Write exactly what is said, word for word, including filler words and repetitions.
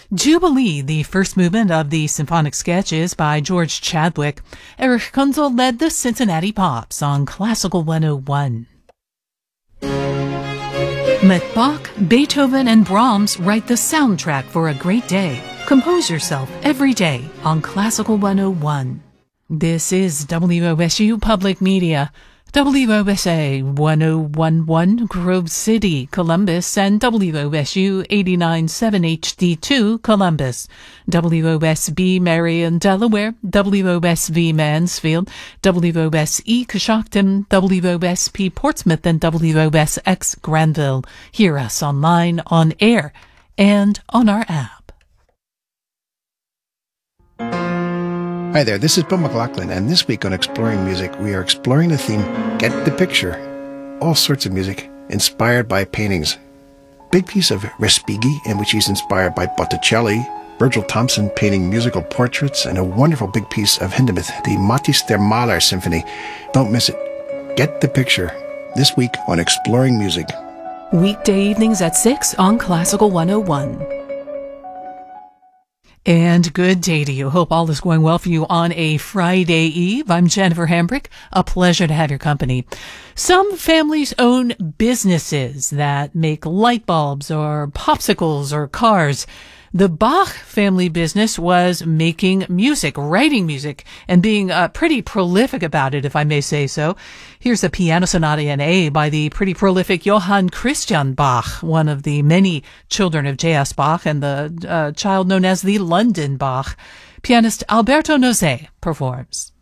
Jubilee, the first movement of the symphonic sketch, is by George Chadwick. Erich Kunzel led the Cincinnati Pops on Classical one oh one. Let Bach, Beethoven, and Brahms write the soundtrack for a great day. Compose yourself every day on Classical one oh one. This is W O S U Public Media. W O S A one oh one point one Grove City, Columbus, and W O S U eighty-nine point seven H D two, Columbus. W O S B Marion, Delaware, W O S V Mansfield, W O S E Coshocton, W O S P Portsmouth, and W O S X Granville. Hear us online, on air, and on our app. Hi there, this is Bill McLaughlin, and this week on Exploring Music, we are exploring the theme, Get the Picture. All sorts of music inspired by paintings. Big piece of Respighi, in which he's inspired by Botticelli, Virgil Thompson painting musical portraits, and a wonderful big piece of Hindemith, the Matthäus der Maler Symphony. Don't miss it. Get the Picture, this week on Exploring Music. Weekday evenings at six on Classical one oh one. And good day to you. Hope all is going well for you on a Friday Eve. I'm Jennifer Hambrick. A pleasure to have your company. Some families own businesses that make light bulbs or popsicles or cars. The Bach family business was making music, writing music, and being uh, pretty prolific about it, if I may say so. Here's a piano sonata in A by the pretty prolific Johann Christian Bach, one of the many children of J S. Bach and the uh, child known as the London Bach. Pianist Alberto Nozay performs.